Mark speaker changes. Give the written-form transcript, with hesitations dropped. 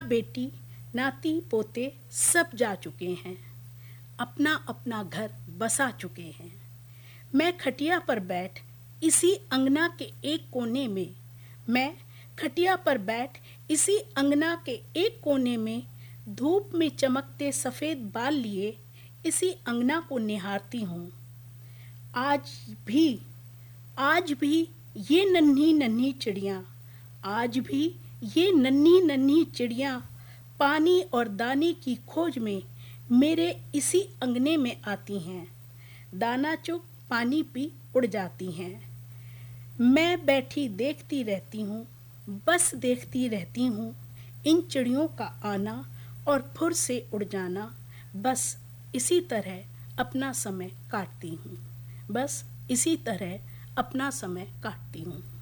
Speaker 1: बेटी, नाती पोते सब जा चुके हैं, अपना अपना घर बसा चुके हैं। मैं खटिया पर बैठ इसी अंगना के एक कोने में, मैं खटिया पर बैठ इसी अंगना के एक कोने में, धूप में चमकते सफ़ेद बाल लिए इसी अंगना को निहारती हूँ। आज भी ये नन्ही नन्ही चिड़ियाँ, आज भी ये नन्ही नन्ही चिड़ियाँ पानी और दाने की खोज में मेरे इसी अंगने में आती हैं। दाना चुग पानी पी उड़ जाती हैं। मैं बैठी देखती रहती हूँ, बस देखती रहती हूँ इन चिड़ियों का आना और फुर से उड़ जाना। बस इसी तरह अपना समय काटती हूँ, बस इसी तरह अपना समय काटती हूँ।